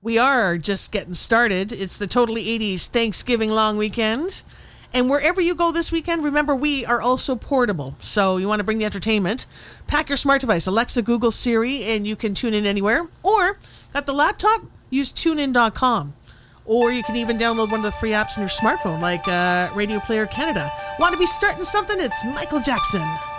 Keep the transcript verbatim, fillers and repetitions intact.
We are just getting started. It's the Totally eighties Thanksgiving long weekend. And wherever you go this weekend, remember we are also portable. So you want to bring the entertainment, pack your smart device, Alexa, Google, Siri, and you can tune in anywhere. Or, got the laptop? Use tune in dot com. Or you can even download one of the free apps on your smartphone, like uh, Radio Player Canada. Want to be starting something? It's Michael Jackson.